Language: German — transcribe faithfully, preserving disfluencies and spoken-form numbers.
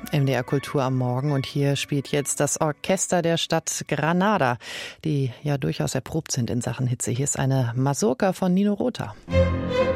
M D R Kultur am Morgen und hier spielt jetzt das Orchester der Stadt Granada, die ja durchaus erprobt sind in Sachen Hitze. Hier ist eine Mazurka von Nino Rota.